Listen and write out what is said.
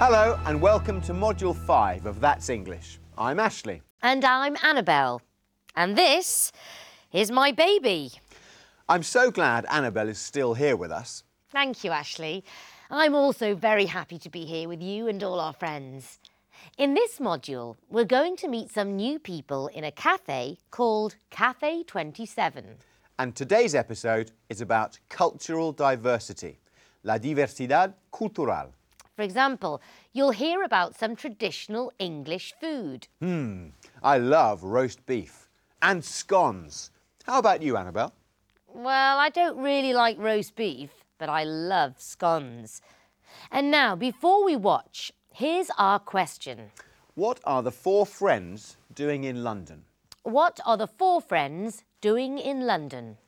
Hello and welcome to Module 5 of That's English. I'm Ashley. And I'm Annabelle. And this is my baby. I'm so glad Annabelle is still here with us. Thank you, Ashley. I'm also very happy to be here with you and all our friends. In this module, we're going to meet some new people in a cafe called Cafe 27. And today's episode is about cultural diversity, la diversidad cultural. For example, you'll hear about some traditional English food. I love roast beef and scones. How about you, Annabelle? Well, I don't really like roast beef, but I love scones. And now, before we watch, here's our question. What are the four friends doing in London? What are the four friends doing in London?